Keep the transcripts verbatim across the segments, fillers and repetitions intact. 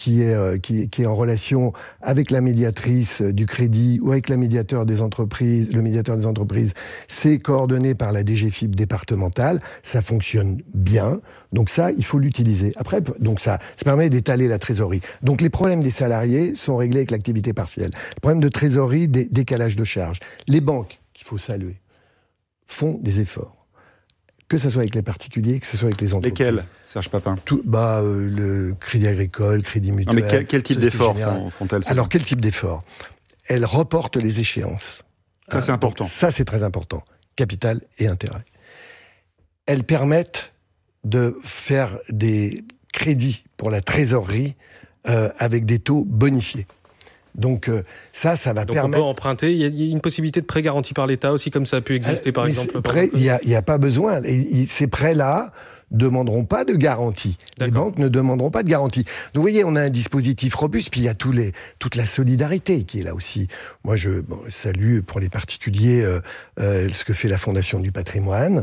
qui est euh, qui, qui est en relation avec la médiatrice du crédit ou avec la médiateur des entreprises, le médiateur des entreprises, c'est coordonné par la D G F I P départementale, ça fonctionne bien. Donc ça, il faut l'utiliser. Après, donc ça, ça permet d'étaler la trésorerie. Donc les problèmes des salariés sont réglés avec l'activité partielle. Le problème de trésorerie, des décalages de charges. Les banques, qu'il faut saluer, font des efforts. Que ce soit avec les particuliers, que ce soit avec les entreprises. Lesquels, Serge Papin? Tout, bah, euh, le Crédit Agricole, Crédit Mutuel. Non, mais quel, quel type d'efforts font, font-elles? Alors, quel type d'efforts? Elles reportent les échéances. Ça, hein, c'est important. Ça, c'est très important. Capital et intérêt. Elles permettent de faire des crédits pour la trésorerie euh, avec des taux bonifiés. Donc euh, ça, ça va Donc permettre... on peut emprunter. Il y, a, il y a une possibilité de prêt garanti par l'État aussi, comme ça a pu exister, par Mais exemple. Prêt, il n'y a, a pas besoin. Et, ces prêts-là ne demanderont pas de garantie. Les banques ne demanderont pas de garantie. Donc vous voyez, on a un dispositif robuste, puis il y a tous les, toute la solidarité qui est là aussi. Moi, je bon, salue pour les particuliers euh, euh, ce que fait la Fondation du patrimoine.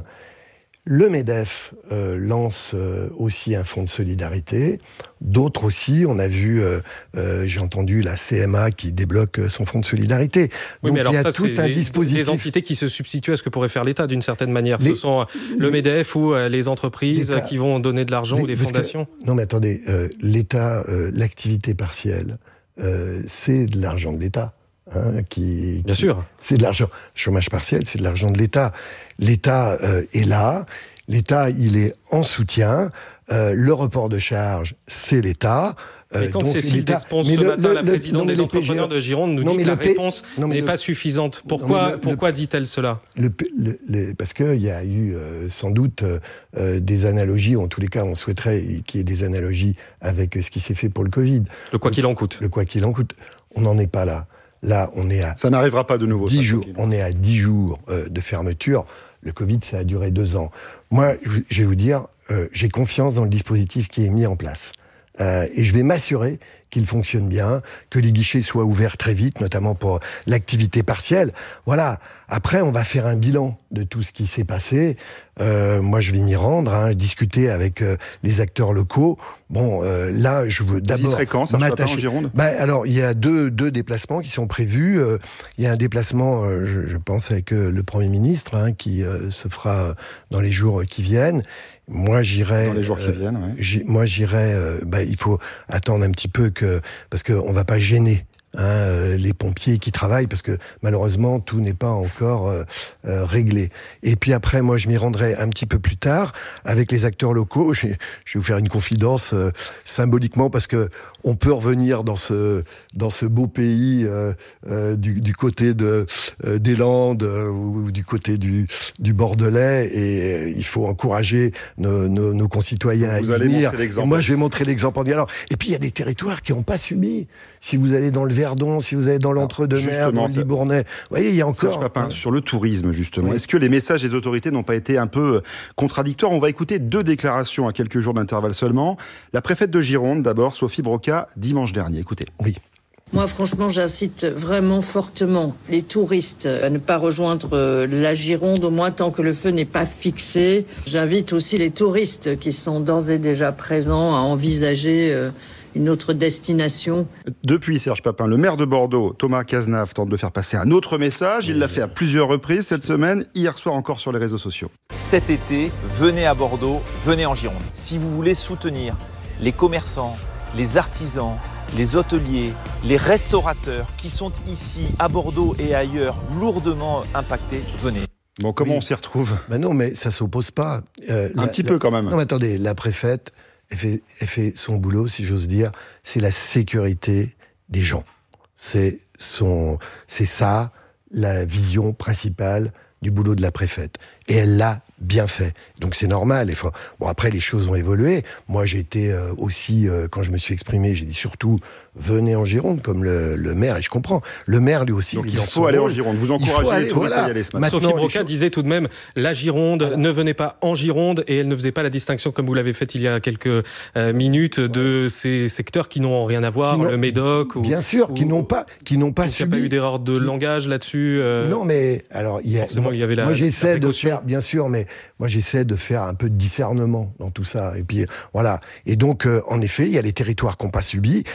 Le MEDEF euh, lance euh, aussi un fonds de solidarité. D'autres aussi, on a vu, euh, euh, j'ai entendu la C M A qui débloque son fonds de solidarité. Oui, Donc mais alors il y a ça, tout c'est un des, dispositif. des entités qui se substituent à ce que pourrait faire l'État d'une certaine manière. Les, ce sont le MEDEF ou euh, les entreprises qui vont donner de l'argent les, ou des fondations. Que, non mais attendez, euh, l'État, euh, l'activité partielle, euh, c'est de l'argent de l'État. Hein, qui, Bien qui, sûr. C'est de l'argent. Chômage partiel, c'est de l'argent de l'État. L'État euh, est là. L'État, il est en soutien. Euh, le report de charges, c'est l'État. Euh, et quand Cécile Desponce, ce matin, le, la présidente le, des entrepreneurs P G E, de Gironde, nous dit que la P... réponse non, n'est le... pas suffisante. Pourquoi, le, pourquoi dit-elle cela? le, le, Parce qu'il y a eu euh, sans doute euh, des analogies, ou en tous les cas, on souhaiterait qu'il y ait des analogies avec ce qui s'est fait pour le Covid. Le quoi qu'il en coûte. Le quoi qu'il en coûte. On n'en est pas là. Là, on est à... Ça n'arrivera pas de nouveau. dix jours. On est à dix jours euh, de fermeture. Le Covid, ça a duré deux ans. Moi, je vais vous dire, euh, j'ai confiance dans le dispositif qui est mis en place. Euh, et je vais m'assurer qu'il fonctionne bien, que les guichets soient ouverts très vite, notamment pour l'activité partielle. Voilà. Après, on va faire un bilan de tout ce qui s'est passé. Euh, moi, je vais m'y rendre, hein, discuter avec euh, les acteurs locaux. Bon, euh, là, je veux d'abord... Vous y serez quand, Serge Papin, en Gironde? Ben, alors, il y a deux, deux déplacements qui sont prévus. Euh, il y a un déplacement, euh, je, je pense, avec euh, le Premier ministre, hein, qui euh, se fera dans les jours qui viennent. Moi, j'irai... Dans les jours euh, qui viennent, oui. Moi, j'irai... Euh, bah, il faut attendre un petit peu que... Parce qu'on ne va pas gêner hein, euh, les pompiers qui travaillent, parce que malheureusement, tout n'est pas encore euh, euh, réglé. Et puis après, moi, je m'y rendrai un petit peu plus tard avec les acteurs locaux. Je, je vais vous faire une confidence euh, symboliquement, parce que on peut revenir dans ce dans ce beau pays euh, euh, du, du côté de euh, des Landes euh, ou du côté du du Bordelais, et euh, il faut encourager nos, nos, nos concitoyens à y venir. Et moi, je vais montrer l'exemple en disant alors. Et puis il y a des territoires qui n'ont pas subi. Si vous allez dans le Verdon, si vous allez dans l'Entre-deux-Mers, dans le Libournais, vous voyez, il y a encore. Serge Papin, sur le tourisme justement, oui. Est-ce que les messages des autorités n'ont pas été un peu contradictoires? On va écouter deux déclarations à quelques jours d'intervalle seulement. La préfète de Gironde, d'abord, Sophie Broca, dimanche dernier. Écoutez. Oui. Moi, franchement, j'incite vraiment fortement les touristes à ne pas rejoindre la Gironde, au moins tant que le feu n'est pas fixé. J'invite aussi les touristes qui sont d'ores et déjà présents à envisager une autre destination. Depuis, Serge Papin, le maire de Bordeaux, Thomas Cazenave, tente de faire passer un autre message. Il l'a fait à plusieurs reprises cette semaine, hier soir encore sur les réseaux sociaux. Cet été, venez à Bordeaux, venez en Gironde. Si vous voulez soutenir les commerçants, les artisans, les hôteliers, les restaurateurs qui sont ici à Bordeaux et ailleurs lourdement impactés, venez. Bon, comment oui. on s'y retrouve? Ben non, mais ça s'oppose pas. Euh, un la, petit la, peu quand même. Non, mais attendez, la préfète, elle fait, elle fait son boulot, si j'ose dire. C'est la sécurité des gens. C'est son, c'est ça la vision principale du boulot de la préfète. Et elle l'a bien fait. Donc c'est normal. Faut... Bon, après, les choses ont évolué. Moi, j'ai été euh, aussi, euh, quand je me suis exprimé, j'ai dit surtout, venez en Gironde, comme le, le maire, et je comprends. Le maire, lui aussi... Donc il faut aller rôle. en Gironde. Vous encouragez aller, les touristes voilà. à y aller ce matin. Sophie Broca disait tout de même, la Gironde, alors, ne venez pas en Gironde, et elle ne faisait pas la distinction, comme vous l'avez fait il y a quelques euh, minutes, ouais. de ces secteurs qui n'ont rien à voir, le Médoc... Ou, bien sûr, ou, qui n'ont pas, qui n'ont pas subi... Il n'y a pas eu d'erreur de qui... langage là-dessus euh... Non, mais... alors il y a, moi, il y avait la, moi j'essaie la de faire, bien sûr, mais moi j'essaie de faire un peu de discernement dans tout ça. Et puis voilà. Et donc, euh, en effet, il y a les territoires qui n'ont pas subi.